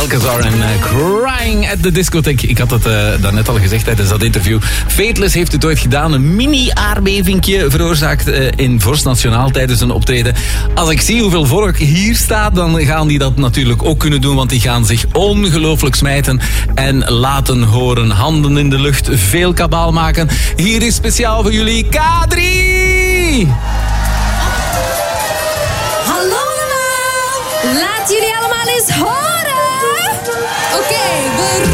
Alcazar en Crying at the Discotheek. Ik had het daarnet al gezegd tijdens dat interview. Fateless heeft het ooit gedaan. Een mini-aardbevingje veroorzaakt in Vorst Nationaal tijdens een optreden. Als ik zie hoeveel volk hier staat, dan gaan die dat natuurlijk ook kunnen doen. Want die gaan zich ongelooflijk smijten en laten horen. Handen in de lucht, veel kabaal maken. Hier is speciaal voor jullie K3! Hallo allemaal! Laat jullie allemaal eens horen! Oké, we